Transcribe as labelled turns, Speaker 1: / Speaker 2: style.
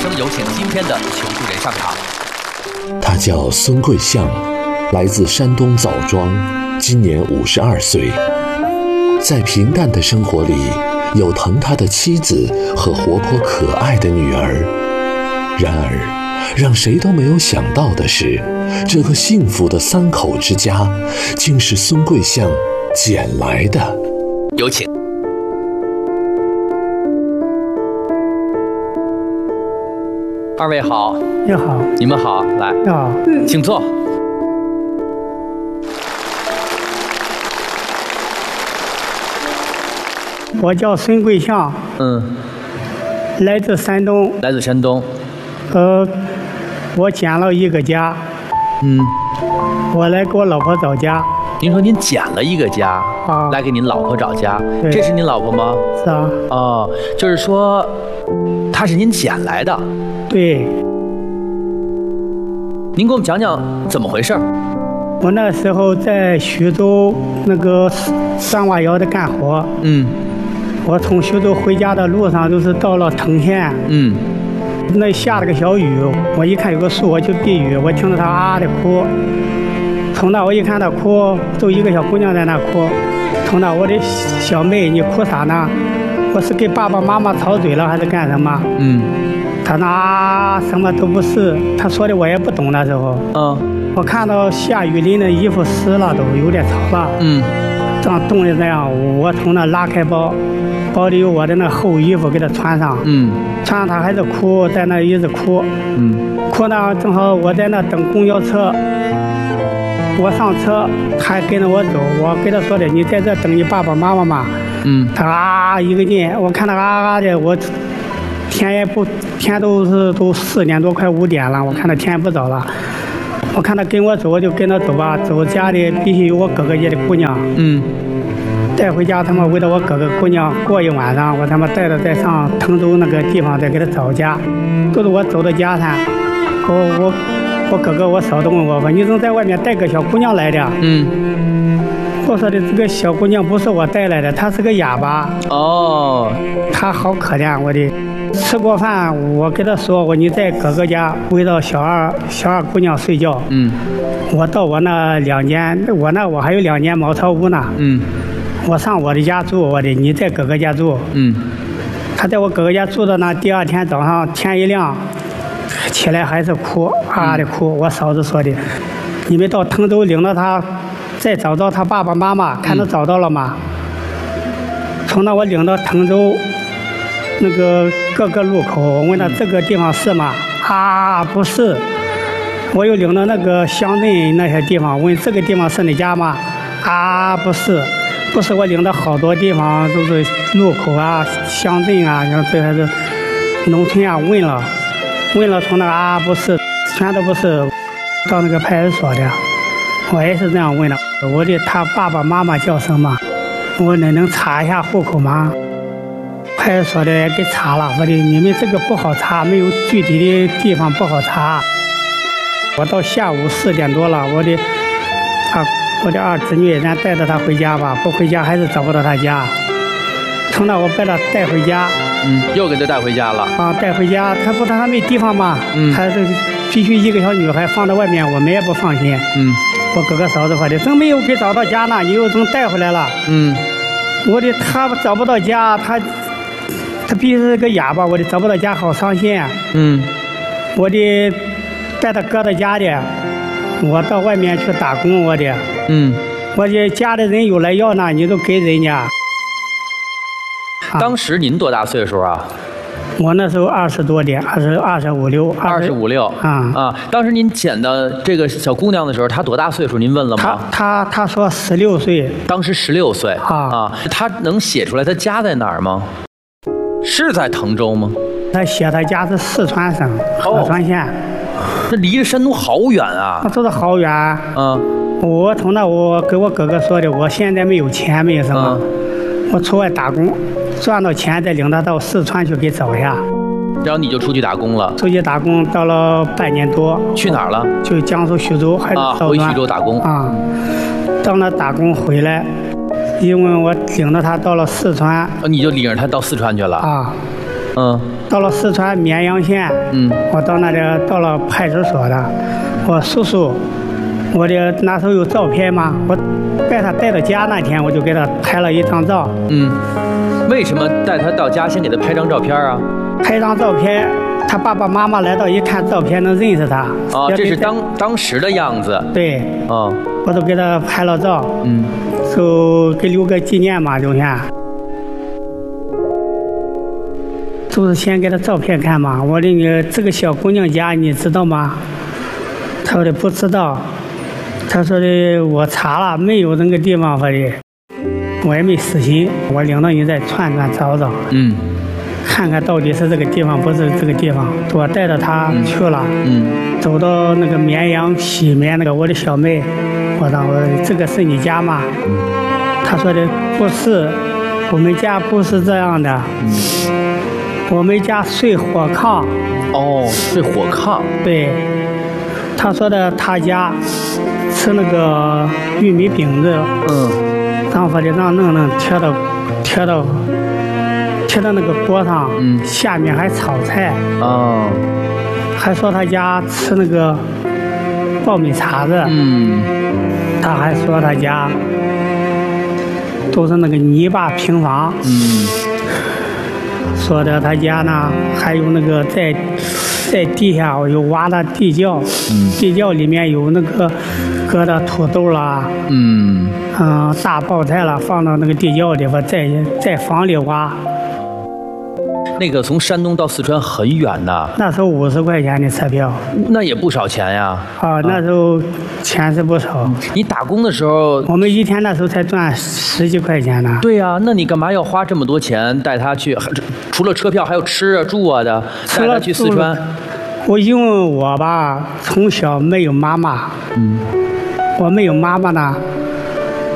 Speaker 1: 声有请今天的求助人上场。
Speaker 2: 他叫孙桂相，来自山东枣庄，今年52岁。在平淡的生活里，有疼他的妻子和活泼可爱的女儿。然而，让谁都没有想到的是，这个幸福的3口之家，竟是孙桂相捡来的。
Speaker 1: 有请。二位好。
Speaker 3: 你好。
Speaker 1: 你们好，来，
Speaker 3: 你好，
Speaker 1: 请坐。
Speaker 3: 我叫孙桂相，来自山东。
Speaker 1: 来自山东。
Speaker 3: 我捡了一个家。我来给我老婆找家。
Speaker 1: 您说您捡了一个家，来给您老婆找家，这是您老婆吗？
Speaker 3: 是啊。
Speaker 1: 哦，就是说，她是您捡来的。
Speaker 3: 对。
Speaker 1: 您给我们讲讲怎么回事？
Speaker 3: 我那时候在徐州那个三瓦窑的干活。我从徐州回家的路上，就是到了藤县。那下了个小雨，我一看有个树，我去避雨，我听着她啊的哭。从那我一看她哭，就一个小姑娘在那哭。从那我的小妹，你哭啥呢？我是给爸爸妈妈吵嘴了还是干什么？她那啊什么都不是，她说的我也不懂那时候。我看到下雨淋的衣服湿了，都有点潮了。这样冻的这样，我从那拉开包里有我的那厚衣服给她穿上。穿上她还是哭，在那一直哭。哭呢，正好我在那等公交车，我上车，她还跟着我走。我跟她说的，你在这等你爸爸妈妈嘛。她啊一个劲，我看她啊的，我天都4点多，快5点了，我看她天也不早了。我看她跟我走，我就跟她走吧。走家里必须有我哥哥家的姑娘。带回家，他们为了我哥哥姑娘过一晚上，我他妈带着再上滕州那个地方再给他找家。都是我走到家上，我哥哥我嫂子问我说：“你怎么在外面带个小姑娘来的？”我说的这个小姑娘不是我带来的，她是个哑巴。她好可怜，我的。吃过饭，我跟她说：“你在哥哥家围着小二姑娘睡觉。”我到我那2间，我还有2间茅草屋呢。我上我的家住，你在哥哥家住。他在我哥哥家住的呢。第2天早上天一亮，起来还是哭啊的哭。我嫂子说的，你们到滕州领着他，再找到他爸爸妈妈，看他找到了吗？从那我领到滕州那个各个路口，我问他这个地方是吗？不是。我又领到那个乡镇那些地方，问这个地方是你家吗？不是。不是，我领到好多地方都是路口啊、乡镇啊，然后这还是农村啊，问了，从那不是，全都不是。到那个派出所的，我也是这样问的。我的他爸爸妈妈叫什么？我能查一下户口吗？派出所的也给查了，我的你们这个不好查，没有具体的地方不好查。我到下午4点多了，我的二侄女咱带着她回家吧，不回家还是找不到她家。从那我把她带回家。
Speaker 1: 又给她带回家了。
Speaker 3: 带回家，她没地方嘛。她这必须一个小女孩放在外面，我们也不放心。我哥哥嫂子说的，怎么没有给找到家呢？你又怎么带回来了？我的她找不到家，她必须是个哑巴，我的找不到家好伤心。我的把她搁到家里，我到外面去打工，我的家里人有来要呢，你都给人家。
Speaker 1: 当时您多大岁数啊？
Speaker 3: 我那时候20多点，25、6。
Speaker 1: 25、6。当时您捡的这个小姑娘的时候，她多大岁数？您问了吗？
Speaker 3: 她说16岁。
Speaker 1: 当时16岁。她能写出来她家在哪儿吗？是在滕州吗？
Speaker 3: 她写她家是四川省合川县。
Speaker 1: 这离着山东好远啊！
Speaker 3: 那走得好远。我从那我给我哥哥说的，我现在没有钱，没有什么，我出外打工，赚到钱再领他到四川去给找一下。
Speaker 1: 然后你就出去打工了？
Speaker 3: 出去打工到了半年多。
Speaker 1: 去哪儿了？
Speaker 3: 去江苏徐州，还是
Speaker 1: 回徐州打工。
Speaker 3: 到那打工回来，因为我领着他到了四川。
Speaker 1: 你就领着他到四川去了？
Speaker 3: 到了四川绵阳县，我到那里到了派出所的，我叔叔，我的那时候有照片嘛，我把他带到家那天，我就给他拍了一张照。
Speaker 1: 为什么带他到家先给他拍张照片啊？
Speaker 3: 拍张照片，他爸爸妈妈来到一看照片能认识他。
Speaker 1: 这是当时的样子。
Speaker 3: 对。我都给他拍了照。就给留个纪念嘛，留下。就是先给他照片看嘛。我的这个小姑娘家你知道吗？他说的不知道。他说的我查了，没有那个地方说的。我也没死心，我领导人再串找找。看看到底是这个地方不是这个地方，我带着他去了。走到那个绵阳西面那个我的小妹，我这个是你家吗？他说的不是，我们家不是这样的。我们家睡火炕。
Speaker 1: 睡火炕。
Speaker 3: 对，他说的他家吃那个玉米饼子。然后说的让弄贴到那个锅上，下面还炒菜。还说他家吃那个爆米碴子。他还说他家都是那个泥巴平房。说的他家呢还有那个在地下有挖的地窖。地窖里面有那个搁的土豆啦。大爆菜了，放到那个地窖里边，在房里挖。
Speaker 1: 那个从山东到四川很远呐。
Speaker 3: 那时候50块钱的车票，
Speaker 1: 那也不少钱呀。
Speaker 3: 那时候钱是不少。
Speaker 1: 你打工的时候，
Speaker 3: 我们一天那时候才赚10几块钱呢。
Speaker 1: 对呀，那你干嘛要花这么多钱带他去？除了车票，还有吃啊住啊的，带他去四川。
Speaker 3: 因为我吧，从小没有妈妈。我没有妈妈呢，